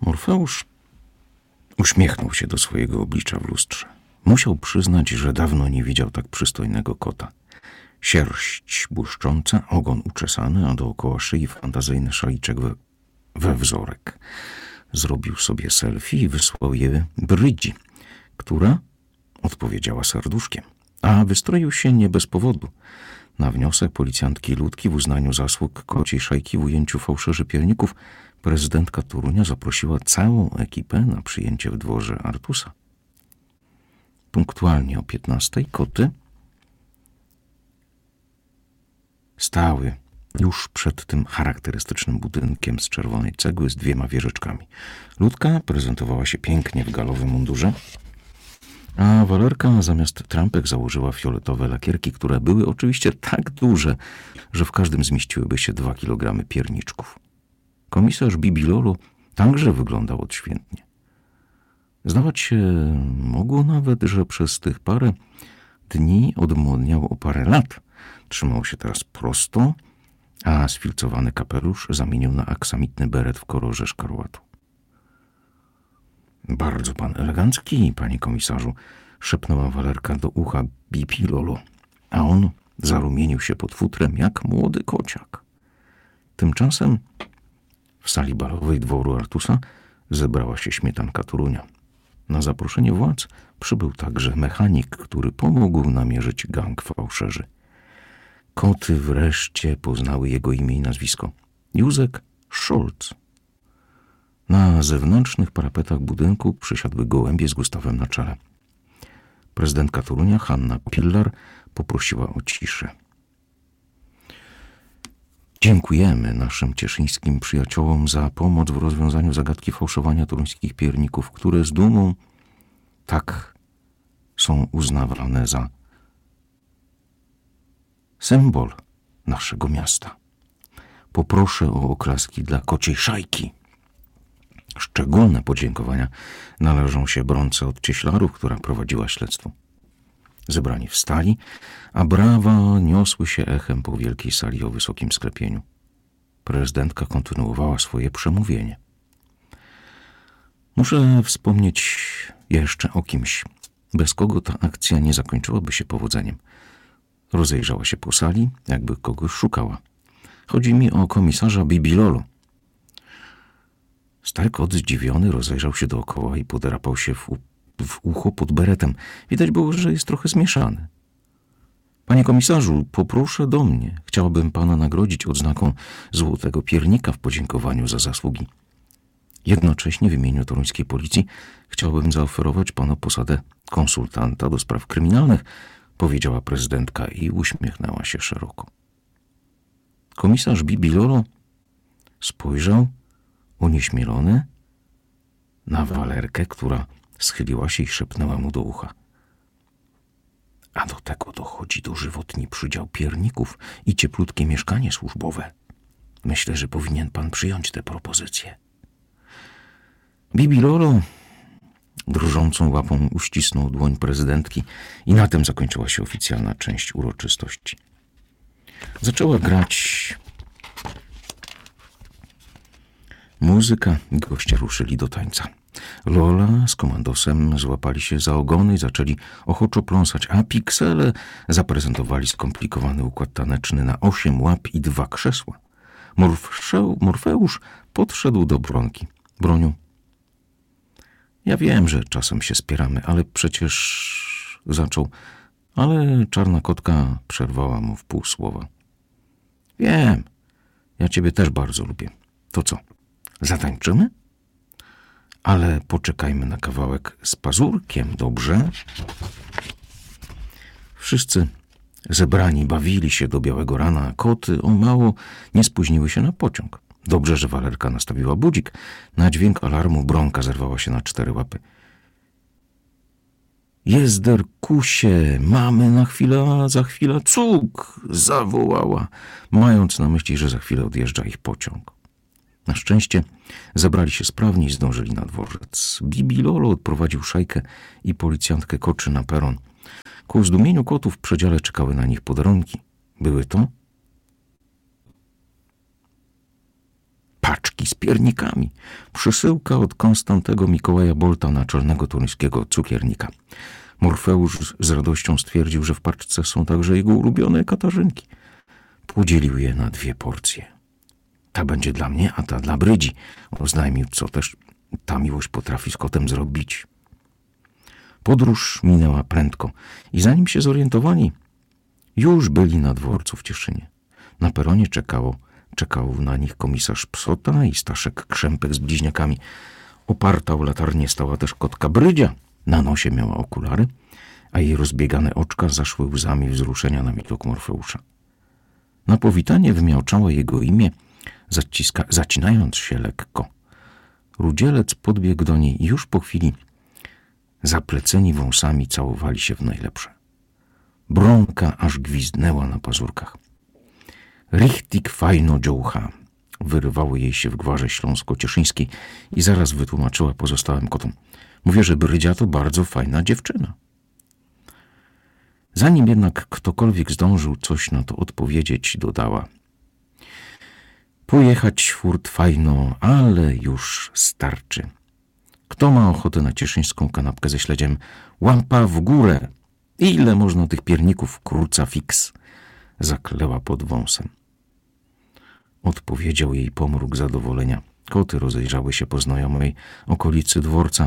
Morfeusz uśmiechnął się do swojego oblicza w lustrze. Musiał przyznać, że dawno nie widział tak przystojnego kota. Sierść błyszcząca, ogon uczesany, a dookoła szyi fantazyjny szaliczek we wzorek. Zrobił sobie selfie i wysłał je Brydzi, która odpowiedziała serduszkiem. A wystroił się nie bez powodu. Na wniosek policjantki Ludki w uznaniu zasług kociej szajki w ujęciu fałszerzy pierników prezydentka Torunia zaprosiła całą ekipę na przyjęcie w dworze Artusa. Punktualnie o 15:00 koty stały już przed tym charakterystycznym budynkiem z czerwonej cegły z 2 wieżyczkami. Ludka prezentowała się pięknie w galowym mundurze, a Walerka zamiast trampek założyła fioletowe lakierki, które były oczywiście tak duże, że w każdym zmieściłyby się 2 kilogramy pierniczków. Komisarz Bibilolo także wyglądał odświętnie. Zdawać się mogło nawet, że przez tych parę dni odmłodniał o parę lat. Trzymał się teraz prosto, a sfilcowany kapelusz zamienił na aksamitny beret w kolorze szkarłatu. Bardzo pan elegancki, panie komisarzu, szepnęła Walerka do ucha Bibilolo, a on zarumienił się pod futrem jak młody kociak. Tymczasem w sali balowej dworu Artusa zebrała się śmietanka Torunia. Na zaproszenie władz przybył także mechanik, który pomógł namierzyć gang fałszerzy. Koty wreszcie poznały jego imię i nazwisko. Józek Scholz. Na zewnętrznych parapetach budynku przysiadły gołębie z Gustawem na czele. Prezydentka Torunia, Hanna Pillar, poprosiła o ciszę. Dziękujemy naszym cieszyńskim przyjaciołom za pomoc w rozwiązaniu zagadki fałszowania toruńskich pierników, które z dumą tak są uznawane za symbol naszego miasta. Poproszę o oklaski dla kociej szajki. Szczególne podziękowania należą się Bronce od Cieślarów, która prowadziła śledztwo. Zebrani wstali, a brawa niosły się echem po wielkiej sali o wysokim sklepieniu. Prezydentka kontynuowała swoje przemówienie. Muszę wspomnieć jeszcze o kimś, bez kogo ta akcja nie zakończyłaby się powodzeniem. Rozejrzała się po sali, jakby kogoś szukała. Chodzi mi o komisarza Bibilolo. Stary kot zdziwiony rozejrzał się dookoła i podrapał się w ucho pod beretem. Widać było, że jest trochę zmieszany. Panie komisarzu, poproszę do mnie. Chciałabym pana nagrodzić odznaką złotego piernika w podziękowaniu za zasługi. Jednocześnie w imieniu toruńskiej policji chciałbym zaoferować panu posadę konsultanta do spraw kryminalnych, powiedziała prezydentka i uśmiechnęła się szeroko. Komisarz Bibilolo spojrzał onieśmielony na Walerkę, która schyliła się i szepnęła mu do ucha. A do tego dochodzi dożywotni przydział pierników i cieplutkie mieszkanie służbowe. Myślę, że powinien pan przyjąć tę propozycję. Bibilolo drżącą łapą uścisnął dłoń prezydentki i na tym zakończyła się oficjalna część uroczystości. Zaczęła grać muzyka, goście ruszyli do tańca. Lola z komandosem złapali się za ogony i zaczęli ochoczo pląsać, a piksele zaprezentowali skomplikowany układ taneczny na 8 łap i 2 krzesła. Morfeusz podszedł do Bronki. Broniu, ja wiem, że czasem się spieramy, ale przecież zaczął, ale czarna kotka przerwała mu w pół słowa. Wiem, ja ciebie też bardzo lubię. To co, zatańczymy? Ale poczekajmy na kawałek z pazurkiem, dobrze? Wszyscy zebrani bawili się do białego rana, a koty o mało nie spóźniły się na pociąg. Dobrze, że Walerka nastawiła budzik. Na dźwięk alarmu Bronka zerwała się na 4 łapy. Jezderkusie, mamy na chwilę, a za chwilę cuk! Zawołała, mając na myśli, że za chwilę odjeżdża ich pociąg. Na szczęście zebrali się sprawnie i zdążyli na dworzec. Bibilolo odprowadził szajkę i policjantkę koczy na peron. Ku zdumieniu kotów w przedziale czekały na nich podarunki. Były to paczki worki z piernikami. Przesyłka od Konstantego Mikołaja Bolta, naczelnego toruńskiego cukiernika. Morfeusz z radością stwierdził, że w paczce są także jego ulubione katarzynki. Podzielił je na 2 porcje. Ta będzie dla mnie, a ta dla Brydzi. Oznajmił, co też ta miłość potrafi z kotem zrobić. Podróż minęła prędko i zanim się zorientowali, już byli na dworcu w Cieszynie. Na peronie czekał na nich komisarz Psota i Staszek Krzępek z bliźniakami. Oparta o latarnię stała też kotka Brydzia. Na nosie miała okulary, a jej rozbiegane oczka zaszły łzami wzruszenia na widok Morfeusza. Na powitanie wymiałczało jego imię, zacinając się lekko. Rudzielec podbiegł do niej i już po chwili zapleceni wąsami całowali się w najlepsze. Bronka aż gwizdnęła na pazurkach. Richtig fajno dziołcha, wyrywało jej się w gwarze śląsko-cieszyńskiej i zaraz wytłumaczyła pozostałym kotom. Mówię, że Brydzia to bardzo fajna dziewczyna. Zanim jednak ktokolwiek zdążył coś na to odpowiedzieć, dodała. Pojechać furt fajno, ale już starczy. Kto ma ochotę na cieszyńską kanapkę ze śledziem? Łapa w górę! Ile można tych pierników krucafix? Zakleła pod wąsem. Odpowiedział jej pomruk zadowolenia. Koty rozejrzały się po znajomej okolicy dworca.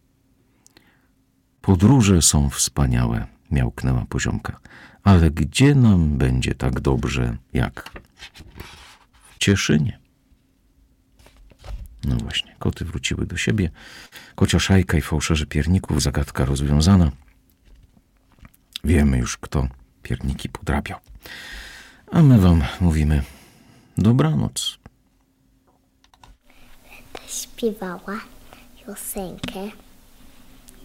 Podróże są wspaniałe, miałknęła Poziomka. Ale gdzie nam będzie tak dobrze jak w Cieszynie? No właśnie, koty wróciły do siebie. Kocia szajka i fałszerzy pierników, zagadka rozwiązana. Wiemy już, kto pierniki podrabiał. A my wam mówimy dobranoc. Śpiewała piosenkę